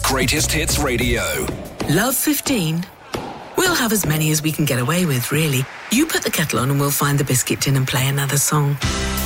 Greatest Hits Radio. Love 15? We'll have as many as we can get away with, really. You put the kettle on and we'll find the biscuit tin and play another song.